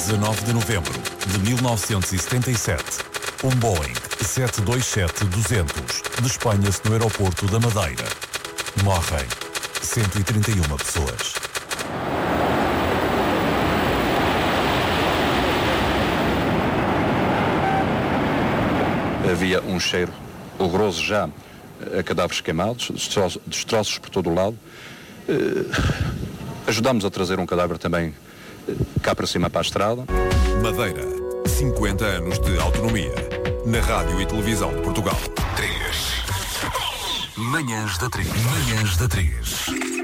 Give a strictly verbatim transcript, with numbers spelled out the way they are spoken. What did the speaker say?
dezanove de novembro de mil novecentos e setenta e sete, um Boeing sete dois sete duzentos despenha-se no aeroporto da Madeira. Morrem cento e trinta e uma pessoas. Havia um cheiro horroroso já a cadáveres queimados, destroços, destroços por todo o lado. Uh, ajudámos a trazer um cadáver também uh, cá para cima para a estrada. Madeira, cinquenta anos de autonomia. Na rádio e televisão de Portugal. três. Manhãs da três. Manhãs da três.